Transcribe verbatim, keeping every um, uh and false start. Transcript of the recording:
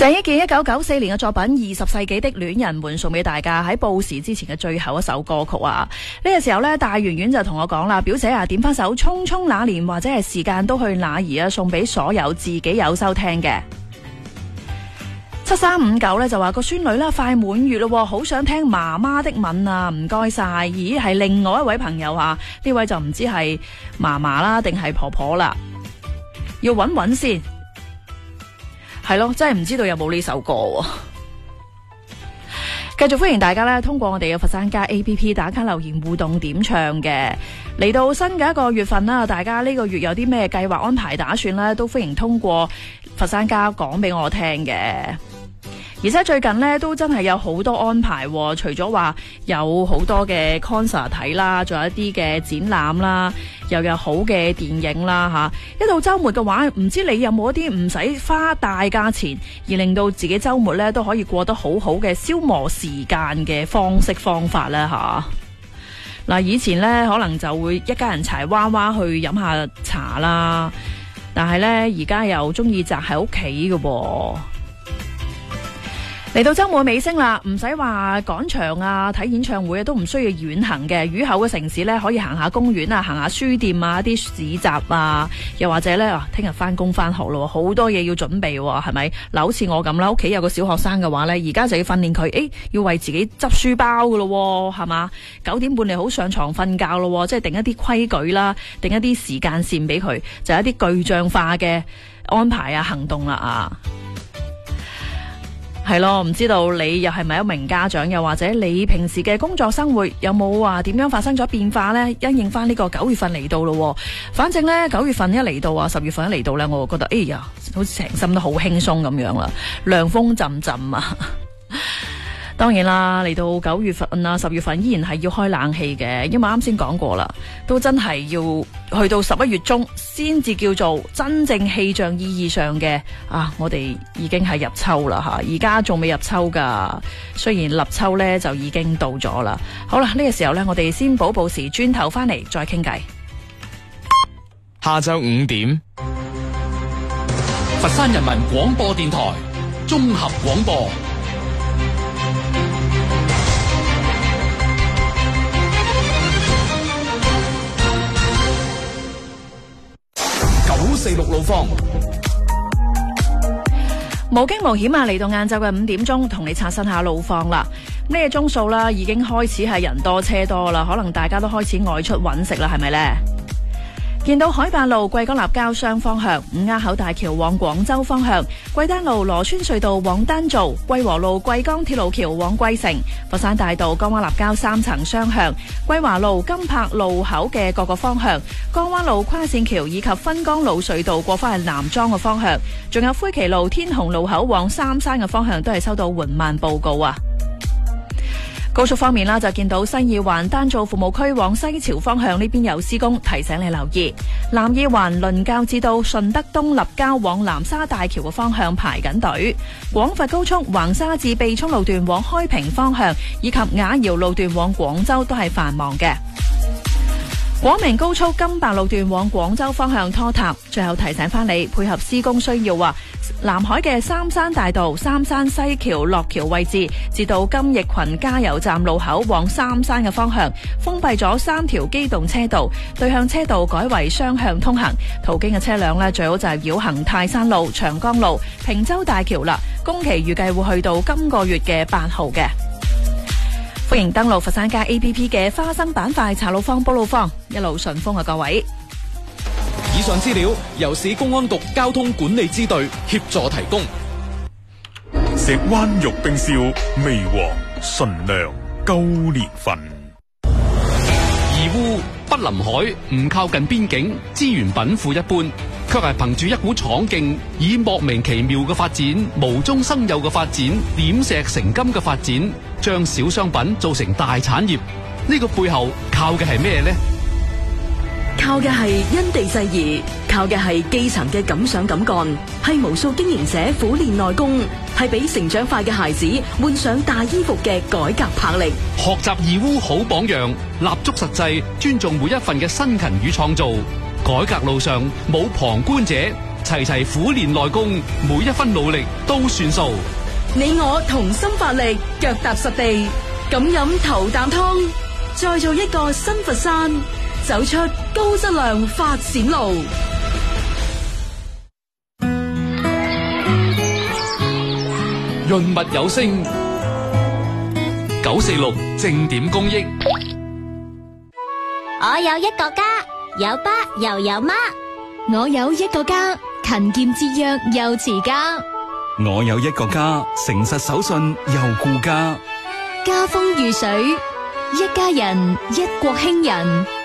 鄭伊健一九九四年嘅作品《二十世紀的戀人們》送俾大家，喺報時之前嘅最後一首歌曲啊！呢、這個時候呢，大圓圓就同我講啦，表姐啊，點翻首《匆匆那年》或者係時間都去哪兒啊，送俾所有自己有收聽嘅。七三五九呢就話個孫女啦快滿月咯，好想聽媽媽的吻啊！唔該晒。咦，係另外一位朋友啊，呢位就唔知係嫲嫲啦定係婆婆啦，要揾揾先。係咯，真係唔知道有冇呢首歌喎。繼續歡迎大家咧，通過我哋嘅佛山家 A P P 打卡留言互動點唱嘅。嚟到新嘅一個月份啦，大家呢個月有啲咩計劃安排打算呢？都歡迎通過佛山家講俾我聽嘅。而且最近呢，都真係有好多安排，除咗話有好多嘅 concert 睇啦，仲有一啲嘅展覽啦，又有好嘅電影啦吓。一到周末嘅話，唔知你有冇一啲唔使花大價錢而令到自己周末呢都可以過得好好嘅消磨時間嘅方式方法呢吓。嗱，以前呢，可能就會一家人柴娃娃去飲下茶啦，但係呢，而家又中意宅喺屋企嘅噃。嚟到周末尾聲啦，唔使話趕場啊、睇演唱會啊，都唔需要遠行嘅。雨後嘅城市呢，可以行下公園啊、行下書店啊、啲市集啊，又或者呢，啊，聽日翻工翻學咯，好多嘢要準備喎，係咪？嗱，好似我咁啦，屋企有個小學生嘅話呢，而家就要訓練佢，誒，要為自己執書包噶咯，係嘛？九點半你好上床瞓覺咯，即係定一啲規矩啦，定一啲時間線俾佢，就係一啲具象化嘅安排啊、行動啦啊！係咯，唔知道你又係咪一名家長，又或者你平時嘅工作生活有冇話點樣發生咗變化呢？因應翻呢個九月份嚟到咯，反正呢，九月份一嚟到啊，十月份一嚟到呢，我就覺得哎呀，好似成心都好輕鬆咁樣啦，涼風陣陣啊！當然啦，嚟到九月份啊、十月份依然係要開冷氣嘅，因為啱先講過啦，都真係要去到十一月中先至叫做真正氣象意義上嘅啊！我哋已經係入秋啦吓，而家仲未入秋噶，雖然立秋呢就已經到咗啦。好啦，呢個時候呢，我哋先補報時，轉頭翻嚟再傾偈。 下晝五點， 佛山人民廣播電台綜合廣播。九四六路況， 無驚無險啊！嚟到晏晝嘅五點鐘，同你刷新下路況啦。呢個鐘數啦，已經開始係人多車多啦，可能大家都開始外出揾食啦，係咪呢？見到海八路貴江立交雙方向、五鴉口大橋往廣州方向、貴丹路羅村隧道往丹灶、貴和路貴江鐵路橋往貴城、佛山大道江灣立交三層雙向、貴華路金柏路口嘅各個方向、江灣路跨線橋以及分江路隧道過返去南莊嘅方向，仲有灰旗路天虹路口往三山嘅方向都係收到緩慢報告啊！高速方面啦，就見到西二環丹灶服務區往西樵方向呢邊有施工，提醒你留意。南二環倫教至到順德東立交往南沙大橋嘅方向排緊隊。廣佛高速橫沙至秘涌路段往開平方向，以及雅瑤路段往廣州都係繁忙嘅。廣明高速金白路段往廣州方向拖沓，最後提醒翻你配合施工需要啊！南海嘅三山大道三山西橋落橋位置，至到金翼群加油站路口往三山嘅方向，封閉咗三條機動車道，對向車道改為雙向通行。途經嘅車輛呢，最好就係繞行泰山路、長江路、平洲大橋啦。工期預計會去到今個月嘅八號嘅。歡迎登錄佛山家 A P P 嘅花生板塊查路況、報路況，一路順風啊！各位， 以上資料由市公安局交通管理支隊協助提供。 石灣玉冰燒，味和純良高年份。 義烏不臨海，唔靠近邊境，資源稟賦一般，卻係憑住一股闖勁，以莫名其妙嘅發展、無中生有嘅發展、點石成金嘅發展，將小商品做成大產業。呢個背後靠嘅係咩呢？ 靠嘅係因地制宜，靠嘅係基層嘅敢想敢幹，係無數經營者苦練內功，係俾成長快嘅孩子換上大衣服嘅改革魄力。 學習義烏好榜樣，立足實際，尊重每一份嘅辛勤與創造。改革路上冇旁觀者， 齊齊苦練內功，每一分努力都算數。 你我同心發力，腳踏實地，咁飲頭啖湯，再做一個新佛山，走出高質量發展路。 潤物有聲，九四六正點公益。 我有一個家，有爸又有媽。 我有一個家，勤儉節約又持家。 我有一個家，誠實守信又顧家。 家風如水，一家人，一國興仁。